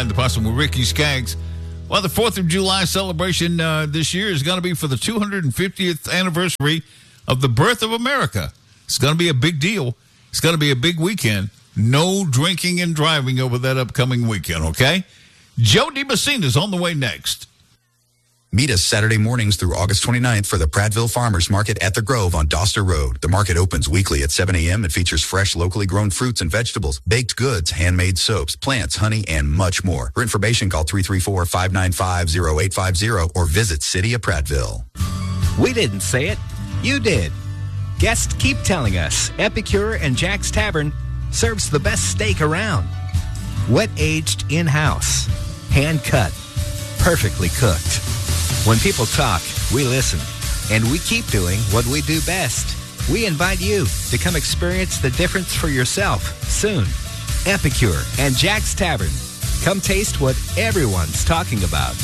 Behind the Possum with Ricky Skaggs. Well, the 4th of July celebration this year is going to be for the 250th anniversary of the birth of America. It's going to be a big deal. It's going to be a big weekend. No drinking and driving over that upcoming weekend, okay? Joe DiMessina is on the way next. Meet us Saturday mornings through August 29th for the Prattville Farmers Market at the Grove on Doster Road. The market opens weekly at 7 a.m. and features fresh, locally grown fruits and vegetables, baked goods, handmade soaps, plants, honey, and much more. For information, call 334-595-0850 or visit City of Prattville. We didn't say it. You did. Guests keep telling us Epicure and Jack's Tavern serves the best steak around. Wet-aged in-house. Hand-cut. Perfectly cooked. When people talk, we listen, and we keep doing what we do best. We invite you to come experience the difference for yourself soon. Epicure and Jack's Tavern. Come taste what everyone's talking about.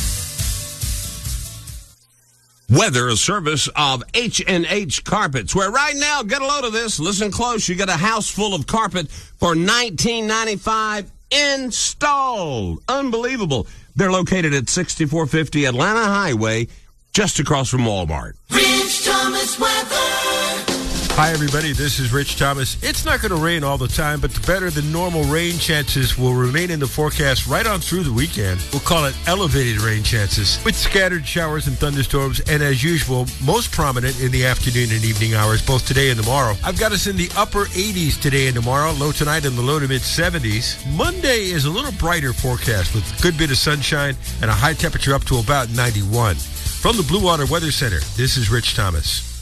Weather, a service of H&H Carpets, where right now, get a load of this, listen close, you get a house full of carpet for $19.95 installed. Unbelievable. They're located at 6450 Atlanta Highway, just across from Walmart. Rich Thomas weather. Hi, everybody. This is Rich Thomas. It's not going to rain all the time, but the better than normal rain chances will remain in the forecast right on through the weekend. We'll call it elevated rain chances, with scattered showers and thunderstorms, and as usual, most prominent in the afternoon and evening hours, both today and tomorrow. I've got us in the upper 80s today and tomorrow, low tonight in the low to mid 70s. Monday is a little brighter forecast with a good bit of sunshine and a high temperature up to about 91. From the Blue Water Weather Center, this is Rich Thomas.